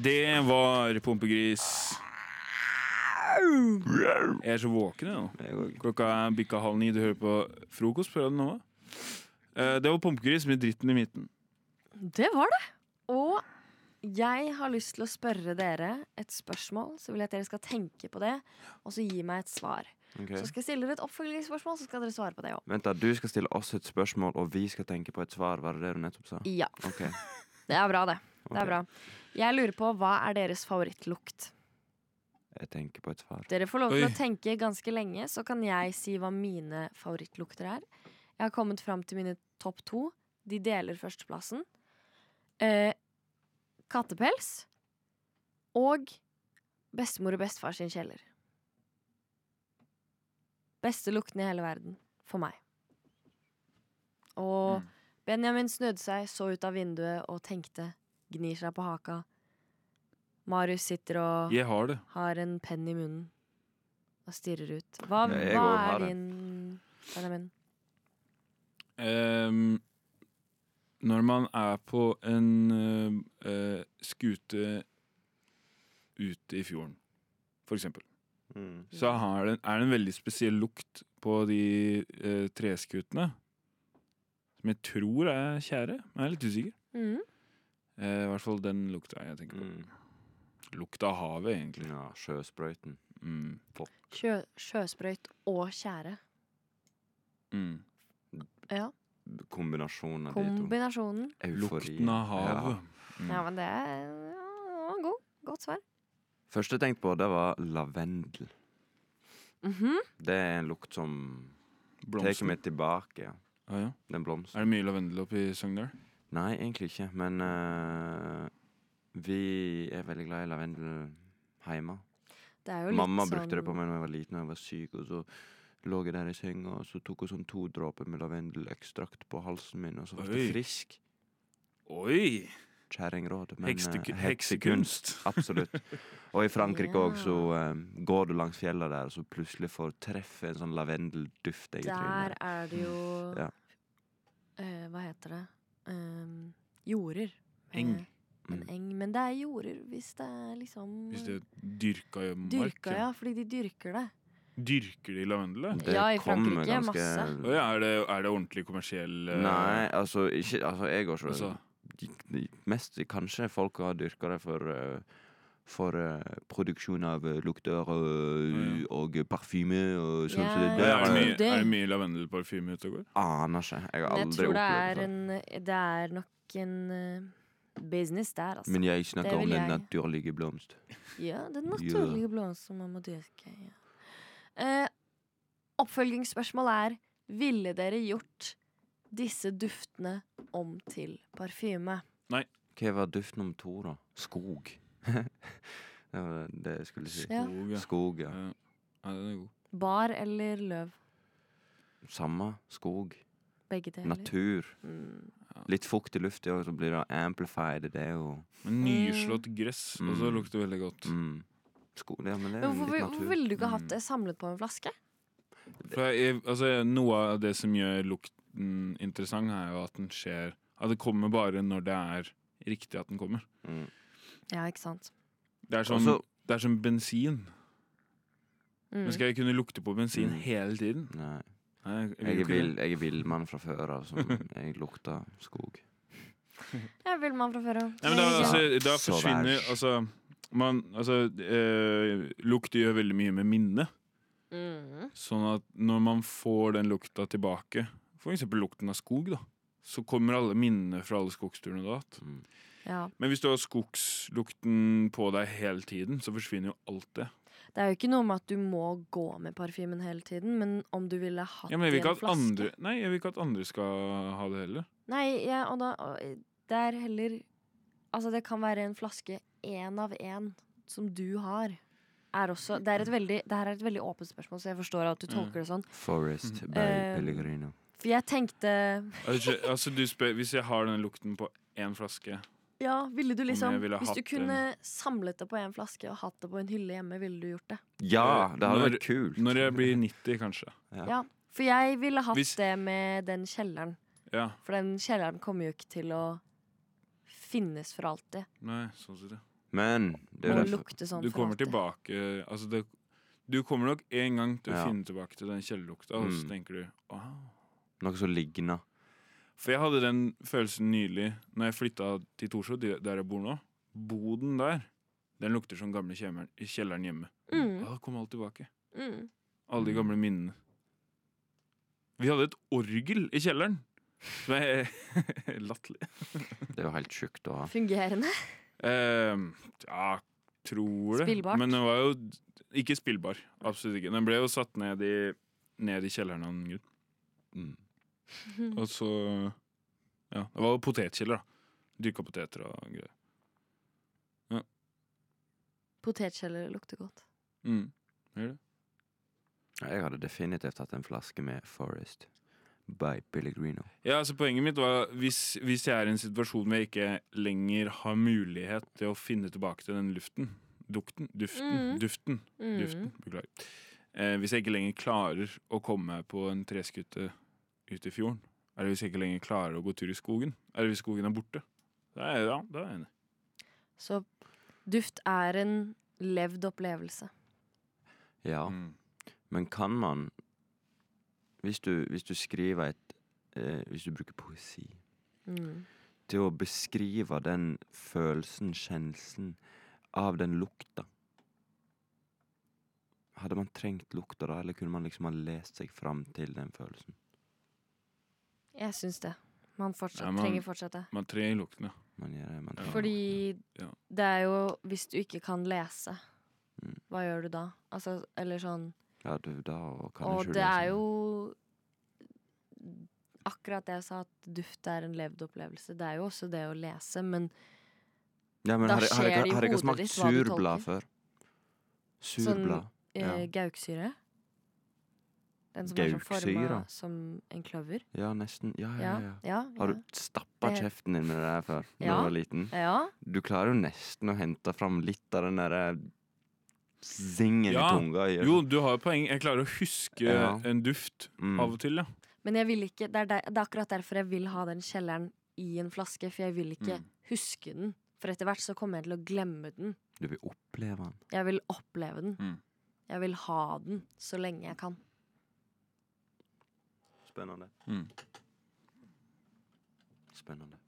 Det var Pumpegris. Jeg så våken nå. Klokka bikka 8:30. Du hører på frokost på Radio Nova. Det var Pumpegris med dritten i midten. Det var det. Og jeg har lyst til å spørre dere et spørsmål. Så vil jeg at dere skal tenke på det, og så gi meg et svar. Okay. Så skal jeg stille dere et oppfølgingsspørsmål, så skal dere svare på det også. Vent da, du skal stille oss et spørsmål, og vi skal tenke på et svar. Var det det du nettopp sa? Ja. Okay. Det er bra, det. Det er bra. Jeg lurer på, hva er deres favorittlukt? Jeg tenker på et svar. Dere får lov til å tenke ganske lenge, så kan jeg si hva mine favorittlukter er. Jeg har kommet fram til mine topp 2. De deler førsteplassen. Kattepels og bestemor og bestefar sin kjeller. Beste lukten i hele verden for meg. Og Benjamin snødde seg, så ut av vinduet og tenkte, gnir seg på haka. Marius sitter og har en penn i munnen og stirrer ut. Hva er din, Benjamin? Når man er på en skute ute i fjorden, for eksempel, så er det en veldig spesiell lukt på de treskutene, som jeg tror er kjære, men jeg er litt usikker. I hvert fall den lukta jeg tenker på. Lukta av havet, egentlig. Ja, sjøsprøyten. Sjøsprøyt og kjære. Ja. Kombinasjonen av de to. Kombinasjonen. Eufori. Lukten av havet. Ja, men det er godt svar. Første jeg tenkte på, det var lavendel. Det er en lukt som teker meg tilbake. Ja. Den blomsten. Er det mye lavendel oppe i Sogndal? Nei, egentlig ikke, men vi er veldig glad i lavendel hjemme. Mamma brukte det på meg når jeg var liten og jeg var syk, og så lå jeg der i senga, og så tok hun sånn 2 dråper med lavendelekstrakt på halsen min, og så ble det frisk. Oi! Kjæringråd. Heksekunst. Absolutt. Og i Frankrike også, så går du langs fjellet der, og så plutselig får treffe en sånn lavendelduft. Der er det jo hva heter det? Jorder. Eng. En eng, men det er jorder hvis det er liksom Hvis det er dyrka i marken. Dyrka, ja, fordi de dyrker det. Dyrker de lavendel? Ja, i Frankrike, masse. Er det ordentlig kommersiell Nei, altså, ikke, altså jeg går så mest kanskje folk har dyrket det for produksjon av lukter og parfyme og sånn. Er det mye lavendelparfyme ute og går? Aner ikke, jeg har aldri opplevd det. Det er nok en business der, altså. Men jeg snakker om den naturlige blomst. Ja, den naturlige blomst som man må dyrke, ja. Oppfølgingsspørsmål er, ville dere gjort disse duftene om til parfyme? Nei. Hva var duften om 2 da? Skog. Det var det jeg skulle si. Skog, ja. Ja, den er god. Bar eller løv? Samme, skog. Begge deler. Natur. Litt fukt i luften, og så blir det amplified. Det er jo nyslått gress, og så lukter det veldig godt. Skog, ja, men det er hvorfor ville du ikke hatt det samlet på en flaske? Noe av det som gjør lukten interessant er jo at den skjer, at det kommer bare når det er riktig at den kommer. Ja, ikke sant. Det er som bensin. Men skal jeg kunne lukte på bensin hele tiden? Nei. Jeg er villmann fra før av, som jeg lukter skog. Jeg er villmann fra før av. Da forsvinner lukt gjør veldig mye med minne. Sånn at når man får den lukta tilbake, for eksempel lukten av skog da, så kommer alle minnene fra alle skogsturene du har hatt. Men hvis du har skogslukten på deg hele tiden, så forsvinner jo alt det. Det er jo ikke noe med at du må gå med parfymen hele tiden, men om du ville hatt det i en flaske. Nei, jeg vil ikke at andre skal ha det heller. Nei, og det er heller, altså det kan være en flaske 1 av 1 som du har. Det er et veldig åpent spørsmål, så jeg forstår at du tolker det sånn. Forest by Pellegrino. For jeg tenkte du spør, hvis jeg har den lukten på 1 flaske, ja, ville du liksom, hvis du kunne samlet det på 1 flaske og hatt det på en hylle hjemme, ville du gjort det? Ja, det hadde vært kult. Når jeg blir 90, kanskje. Ja, for jeg ville hatt det med den kjelleren. Ja. For den kjelleren kommer jo ikke til å finnes for alltid. Nei, sånn ser det. Men det må lukte sånn du kommer tilbake altså du kommer nok en gang til å finne tilbake til den kjellerlukta, og så tenker du noe som ligner. For jeg hadde den følelsen nylig når jeg flytta til Torshov, der jeg bor nå. Boden der, den lukter som gamle kjelleren hjemme. Da kommer alt tilbake. Alle de gamle minnene. Vi hadde et orgel i kjelleren som er latterlig. Det er jo helt sjukt å ha. Fungerende? Ja, tror det. Spillbart? Men den var jo ikke spillbar. Absolutt ikke. Den ble jo satt ned i kjelleren av en gutt. Og så det var jo potetkjeller da. Dyrka poteter og greier. Potetkjeller lukter godt. Gjør det? Jeg hadde definitivt hatt en flaske med Forest by Pellegrino. Ja, altså poenget mitt var hvis jeg er i en situasjon hvor jeg ikke lenger har mulighet til å finne tilbake til den duften, beklager. Hvis jeg ikke lenger klarer å komme på en treskutte ut i fjorden, eller hvis jeg ikke lenger klarer å gå tur i skogen, eller hvis skogen er borte, da er jeg enig. Så duft er en levd opplevelse. Ja, men kan man, hvis du skriver hvis du bruker poesi, til å beskrive den følelsen, kjenslen av den lukta, hadde man trengt lukta da, eller kunne man liksom ha lest seg fram til den følelsen? Jeg synes det. Man trenger fortsatt det. Man trenger lukten, ja. Fordi det er jo, hvis du ikke kan lese, hva gjør du da? Altså, eller sånn. Ja, da kan du ikke og det er jo akkurat det jeg sa, at duft er en levd opplevelse. Det er jo også det å lese, men da skjer det i hodet ditt hva du tolker. Har jeg ikke smakt surblad før? Surblad? Sånn gauksyre? Den som er så formet som en kløver? Ja, nesten. Ja. Har du stappet kjeften din med det der før, da du var liten? Ja. Du klarer jo nesten å hente fram litt av den der zingen i tunga. Jo, du har jo poeng. Jeg klarer å huske en duft av og til, ja. Men jeg vil ikke, det er akkurat derfor jeg vil ha den kjelleren i en flaske, for jeg vil ikke huske den. For etter hvert så kommer jeg til å glemme den. Du vil oppleve den? Jeg vil oppleve den. Jeg vil ha den så lenge jeg kan. Spennende. Spennende.